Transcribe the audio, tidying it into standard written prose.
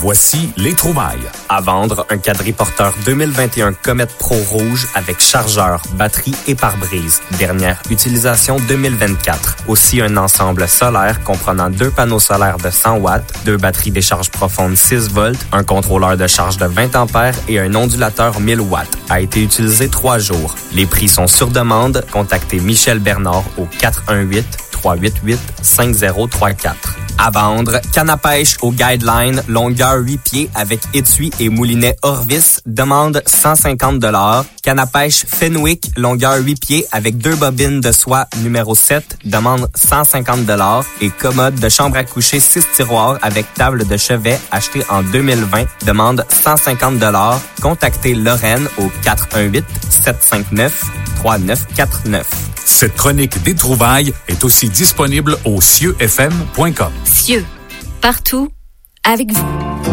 Voici les trouvailles. À vendre, un quadriporteur 2021 Comet Pro rouge avec chargeur, batterie et pare-brise. Dernière utilisation 2024. Aussi un ensemble solaire comprenant 2 panneaux solaires de 100 watts, 2 batteries décharge profonde 6 volts, un contrôleur de charge de 20 ampères et un ondulateur 1000 watts. A été utilisé 3 jours. Les prix sont sur demande. Contactez Michel Bernard au 418-388-5034. À vendre, canne à pêche au Guideline, longueur 8 pieds avec étui et moulinet Orvis, demande 150 $. Canne à pêche Fenwick, longueur 8 pieds avec 2 bobines de soie numéro 7, demande 150 $. Et commode de chambre à coucher 6 tiroirs avec table de chevet acheté en 2020, demande 150 $. Contactez Lorraine au 418-759-3949. Cette chronique des trouvailles est aussi disponible au cieufm.com. Cieux, partout, avec vous.